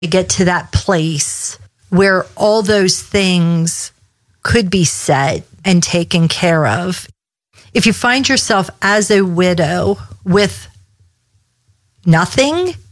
to get to that place where all those things could be said and taken care of. If you find yourself as a widow with nothing,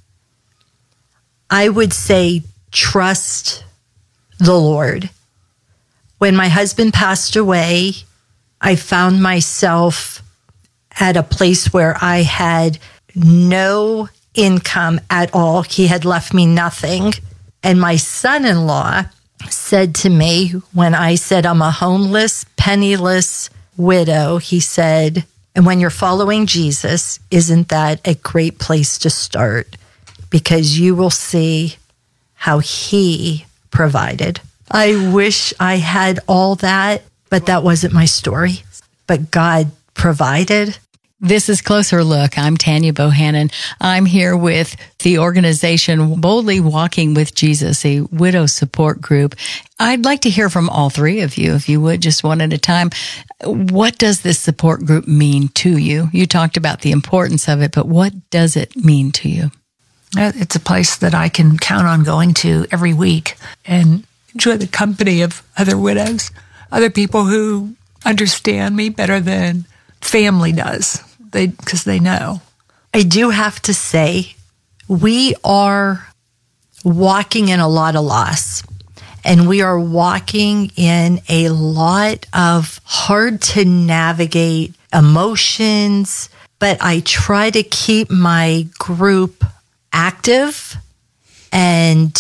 I would say trust the Lord. When my husband passed away, I found myself at a place where I had no income at all. He had left me nothing. And my son-in-law said to me, when I said I'm a homeless, penniless widow, he said, and when you're following Jesus, isn't that a great place to start? Because you will see how he provided. I wish I had all that, but that wasn't my story. But God provided. This is Closer Look. I'm Tanya Bohannon. I'm here with the organization Boldly Walking with Jesus, a widow support group. I'd like to hear from all three of you, if you would, just one at a time. What does this support group mean to you? You talked about the importance of it, but what does it mean to you? It's a place that I can count on going to every week and enjoy the company of other widows, other people who understand me better than family does, because they know. I do have to say, we are walking in a lot of loss, and we are walking in a lot of hard to navigate emotions, but I try to keep my group active and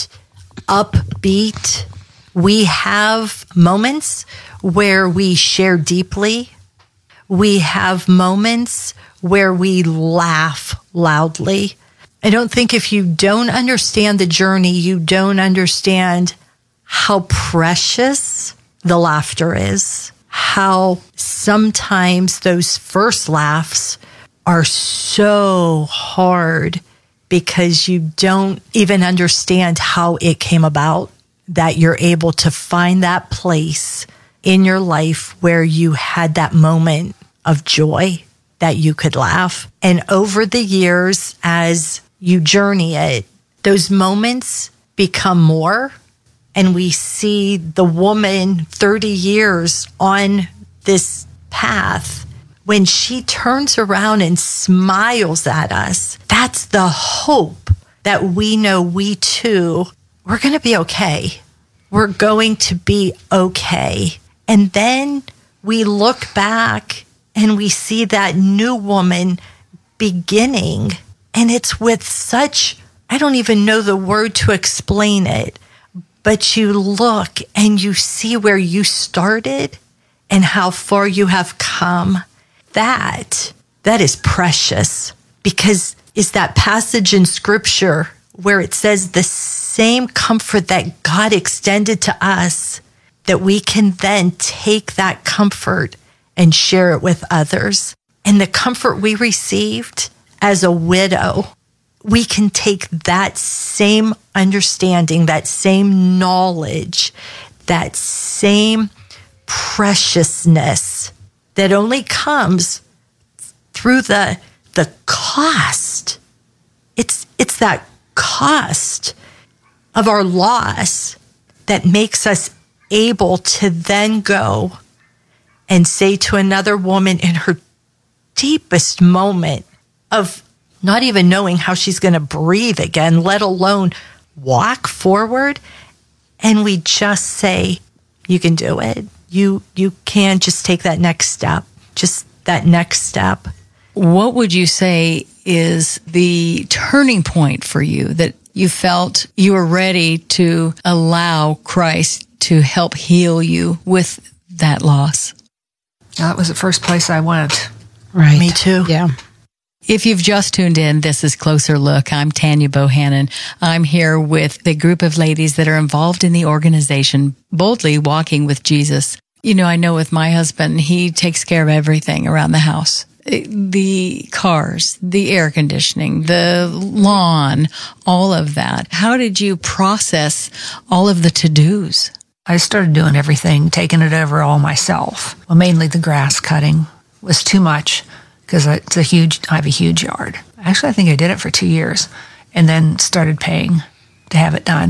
upbeat. We have moments where we share deeply. We have moments where we laugh loudly. I don't think if you don't understand the journey, you don't understand how precious the laughter is, how sometimes those first laughs are so hard because you don't even understand how it came about, that you're able to find that place in your life where you had that moment of joy that you could laugh. And over the years, as you journey it, those moments become more. And we see the woman 30 years on this path, when she turns around and smiles at us, that's the hope that we know we too, we're going to be okay. We're going to be okay. And then we look back and we see that new woman beginning. And it's with such, I don't even know the word to explain it, but you look and you see where you started and how far you have come. That is precious, because it's that passage in scripture where it says the same comfort that God extended to us, that we can then take that comfort and share it with others. And the comfort we received as a widow, we can take that same understanding, that same knowledge, that same preciousness that only comes through the cost. It's that cost of our loss that makes us able to then go and say to another woman in her deepest moment of not even knowing how she's going to breathe again, let alone walk forward, and we just say, you can do it. You can just take that next step, just that next step. What would you say is the turning point for you, that you felt you were ready to allow Christ to help heal you with that loss? That was the first place I went. Right. Me too. Yeah. If you've just tuned in, this is Closer Look. I'm Tanya Bohannon. I'm here with a group of ladies that are involved in the organization Boldly Walking with Jesus. You know, I know with my husband, he takes care of everything around the house. The cars, the air conditioning, the lawn, all of that. How did you process all of the to-dos? I started doing everything, taking it over all myself. Well, mainly the grass cutting was too much, because I have a huge yard. Actually, I think I did it for 2 years, and then started paying to have it done.